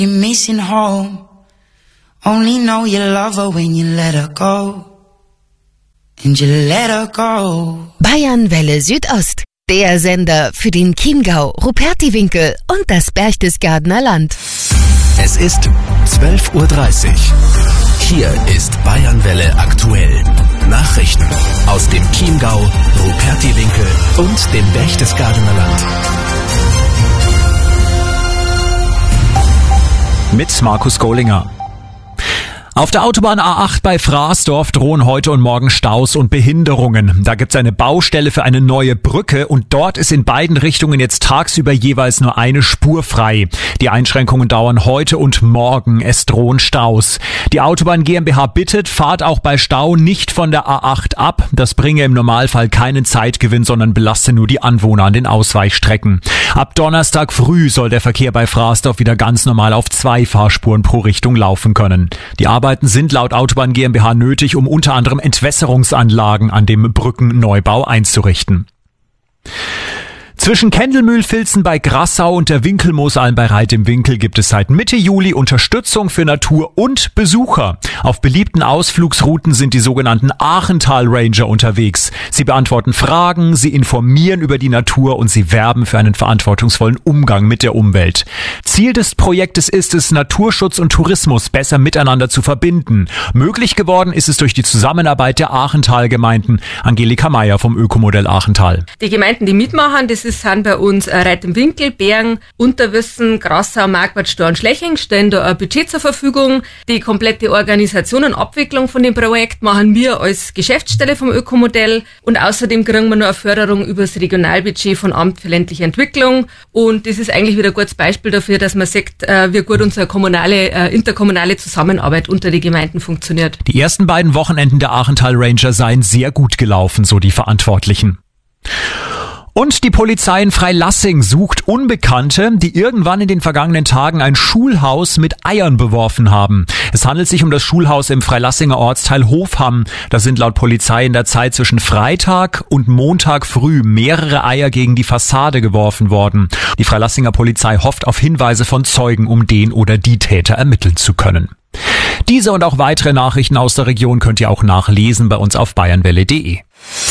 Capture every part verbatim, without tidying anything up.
You're missing home. Only know you love her when you let her go. And you let her go. Bayernwelle Südost. Der Sender für den Chiemgau, Rupertiwinkel und das Berchtesgadener Land. Es ist zwölf Uhr dreißig. Hier ist Bayernwelle aktuell. Nachrichten aus dem Chiemgau, Rupertiwinkel und dem Berchtesgadener Land. Mit Markus Gollinger. Auf der Autobahn A acht bei Fraßdorf drohen heute und morgen Staus und Behinderungen. Da gibt's eine Baustelle für eine neue Brücke und dort ist in beiden Richtungen jetzt tagsüber jeweils nur eine Spur frei. Die Einschränkungen dauern heute und morgen. Es drohen Staus. Die Autobahn GmbH bittet, fahrt auch bei Stau nicht von der A acht ab. Das bringe im Normalfall keinen Zeitgewinn, sondern belaste nur die Anwohner an den Ausweichstrecken. Ab Donnerstag früh soll der Verkehr bei Fraßdorf wieder ganz normal auf zwei Fahrspuren pro Richtung laufen können. Die Arbeiten sind laut Autobahn GmbH nötig, um unter anderem Entwässerungsanlagen an dem Brückenneubau einzurichten. Zwischen Kendelmühl-Vilzen bei Grassau und der Winkelmoosalm bei Reit im Winkel gibt es seit Mitte Juli Unterstützung für Natur und Besucher. Auf beliebten Ausflugsrouten sind die sogenannten Achental-Ranger unterwegs. Sie beantworten Fragen, sie informieren über die Natur und sie werben für einen verantwortungsvollen Umgang mit der Umwelt. Ziel des Projektes ist es, Naturschutz und Tourismus besser miteinander zu verbinden. Möglich geworden ist es durch die Zusammenarbeit der Achental-Gemeinden. Angelika Meyer vom Ökomodell Achental. Die Gemeinden, die mitmachen, das ist sind bei uns Reit im Winkel, Bergen, Unterwössen, Grassau, Marquardt, Stor und Schleching, stellen da ein Budget zur Verfügung. Die komplette Organisation und Abwicklung von dem Projekt machen wir als Geschäftsstelle vom Ökomodell und außerdem kriegen wir noch eine Förderung über das Regionalbudget von Amt für ländliche Entwicklung und das ist eigentlich wieder ein gutes Beispiel dafür, dass man sieht, wie gut unsere kommunale, interkommunale Zusammenarbeit unter den Gemeinden funktioniert. Die ersten beiden Wochenenden der Achental Ranger seien sehr gut gelaufen, so die Verantwortlichen. Und die Polizei in Freilassing sucht Unbekannte, die irgendwann in den vergangenen Tagen ein Schulhaus mit Eiern beworfen haben. Es handelt sich um das Schulhaus im Freilassinger Ortsteil Hofham. Da sind laut Polizei in der Zeit zwischen Freitag und Montag früh mehrere Eier gegen die Fassade geworfen worden. Die Freilassinger Polizei hofft auf Hinweise von Zeugen, um den oder die Täter ermitteln zu können. Diese und auch weitere Nachrichten aus der Region könnt ihr auch nachlesen bei uns auf bayernwelle punkt de.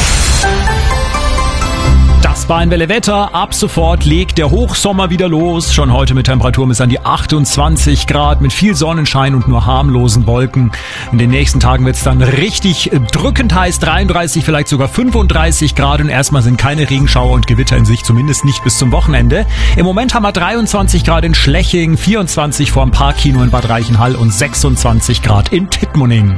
Das Bayernwelle Wetter. Ab sofort legt der Hochsommer wieder los. Schon heute mit Temperaturen bis an die achtundzwanzig Grad, mit viel Sonnenschein und nur harmlosen Wolken. In den nächsten Tagen wird es dann richtig drückend heiß, dreiunddreißig, vielleicht sogar fünfunddreißig Grad. Und erstmal sind keine Regenschauer und Gewitter in Sicht, zumindest nicht bis zum Wochenende. Im Moment haben wir dreiundzwanzig Grad in Schleching, vierundzwanzig vor dem Parkkino in Bad Reichenhall und sechsundzwanzig Grad in Tittmoning.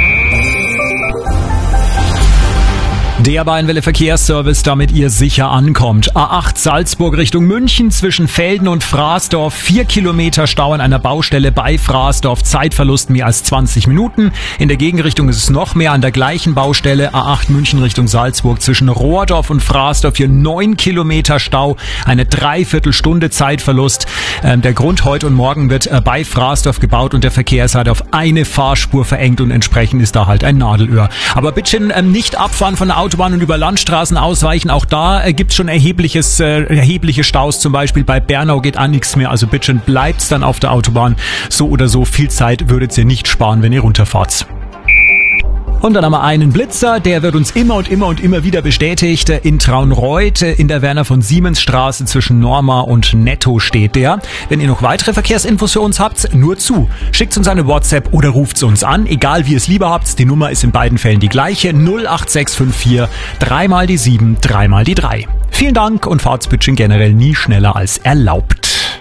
Der Bayernwelle Verkehrsservice, damit ihr sicher ankommt. A acht Salzburg Richtung München zwischen Velden und Fraßdorf. Vier Kilometer Stau an einer Baustelle bei Fraßdorf. Zeitverlust mehr als zwanzig Minuten. In der Gegenrichtung ist es noch mehr an der gleichen Baustelle. A acht München Richtung Salzburg zwischen Rohrdorf und Fraßdorf. Hier neun Kilometer Stau. Eine Dreiviertelstunde Zeitverlust. Ähm, der Grund: heute und morgen wird äh, bei Fraßdorf gebaut und der Verkehr ist halt auf eine Fahrspur verengt und entsprechend ist da halt ein Nadelöhr. Aber bitte ähm, nicht abfahren von der Autobahn und über Landstraßen ausweichen. Auch da äh, gibt's schon erhebliches, äh, erhebliche Staus. Zum Beispiel bei Bernau geht an nichts mehr. Also bitte bleibt's dann auf der Autobahn. So oder so viel Zeit würdet ihr nicht sparen, wenn ihr runterfahrt. Und dann haben wir einen Blitzer, der wird uns immer und immer und immer wieder bestätigt. In Traunreut, in der Werner von Siemens Straße zwischen Norma und Netto steht der. Wenn ihr noch weitere Verkehrsinfos für uns habt, nur zu. Schickt uns eine WhatsApp oder ruft uns an, egal wie ihr es lieber habt. Die Nummer ist in beiden Fällen die gleiche, null acht sechs fünf vier, dreimal die sieben, dreimal die drei. Vielen Dank und fahrt's bitte generell nie schneller als erlaubt.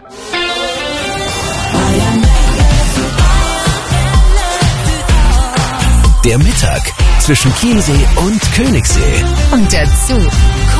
Der Mittag zwischen Chiemsee und Königssee. Und dazu